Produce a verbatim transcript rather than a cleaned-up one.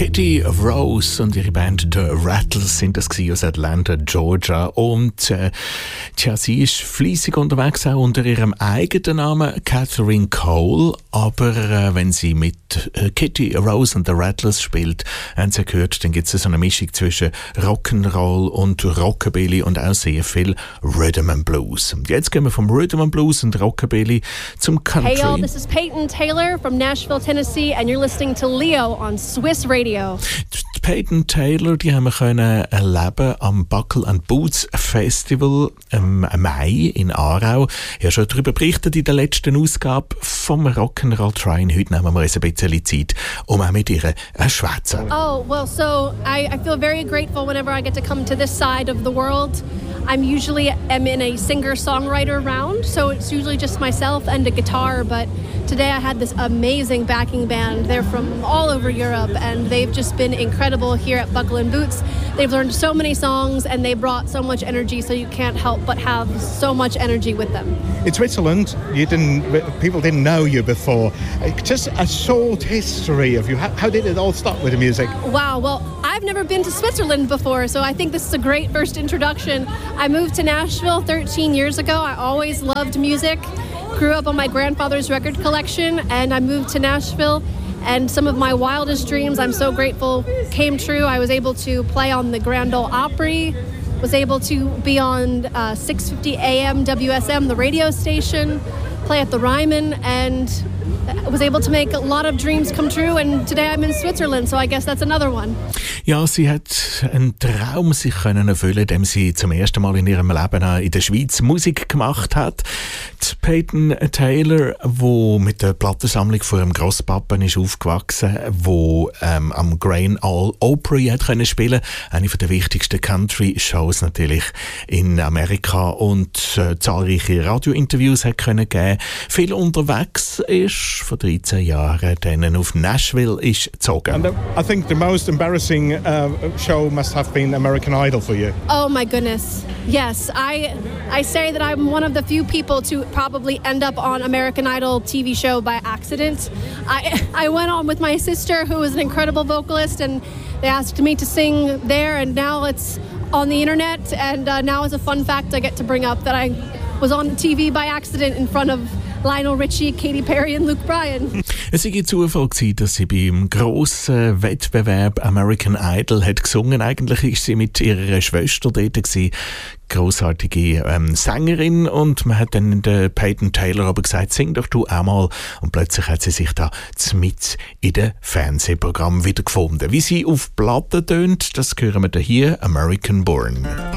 Kitty Rose und ihre Band The Rattles sind das aus Atlanta, Georgia. Und äh, tja, sie ist fleissig unterwegs, auch unter ihrem eigenen Namen Catherine Cole. Aber äh, wenn sie mit äh, Kitty Rose und The Rattles spielt, haben Sie gehört, dann gibt es so eine Mischung zwischen Rock'n'Roll und Rockabilly und auch sehr viel Rhythm and Blues. Und jetzt gehen wir vom Rhythm and Blues und Rockabilly zum Country. Hey y'all, this is Peyton Taylor from Nashville, Tennessee, and you're listening to Leo on Swiss Radio. Die Peyton Taylor, die haben wir können erleben am Buckle and Boots Festival im Mai in Aarau. Ich habe schon darüber berichtet in der letzten Ausgabe vom Rock'n'Roll Train. Heute nehmen wir uns ein bisschen Zeit, um auch mit ihr zu schwätzen. Oh, well, so I, I feel very grateful whenever I get to come to this side of the world. I'm usually am in a singer-songwriter round, so it's usually just myself and a guitar, but today I had this amazing backing band. They're from all over Europe, and they've just been incredible here at Buckle and Boots. They've learned so many songs, and they brought so much energy, so you can't help but have so much energy with them. In Switzerland, you didn't. People didn't know you before. Just a short history of you. How, how did it all start with the music? Wow, well, I've never been to Switzerland before, so I think this is a great first introduction. I moved to Nashville thirteen years ago. I always loved music. Grew up on my grandfather's record collection, and I moved to Nashville, and some of my wildest dreams, I'm so grateful, came true. I was able to play on the Grand Ole Opry, was able to be on uh, six fifty A M W S M, the radio station, play at the Ryman, and was able to make a lot of dreams come true, and today I'm in Switzerland, so I guess that's another one. Ja, sie hat einen Traum sich können erfüllen, indem sie zum ersten Mal in ihrem Leben in der Schweiz Musik gemacht hat. Die Peyton Taylor, die mit der Plattensammlung von ihrem Grosspappen ist aufgewachsen, wo ähm, am Grand Ole Opry hat können spielen, eine der wichtigsten Country-Shows natürlich in Amerika, und äh, zahlreiche Radiointerviews hat können geben. Viel unterwegs ist, vor dreizehn Jahren dann auf Nashville ist gezogen. And the, I think the most embarrassing uh, show must have been American Idol for you. Oh my goodness. Yes, I I say that I'm one of the few people to probably end up on American Idol T V show by accident. I I went on with my sister, who is an incredible vocalist, and they asked me to sing there, and now it's on the internet, and uh, now as a fun fact I get to bring up that I was on T V by accident in front of Lionel Richie, Katy Perry und Luke Bryan. Es war ein Zufall, dass sie beim grossen Wettbewerb American Idol hat gesungen. Eigentlich war sie mit ihrer Schwester dort gewesen. Grossartige ähm, Sängerin, und man hat dann der Peyton Taylor aber gesagt, sing doch du auch mal, und plötzlich hat sie sich da mit in den Fernsehprogramm wieder gefunden. Wie sie auf Platte tönt, das hören wir hier, American Born.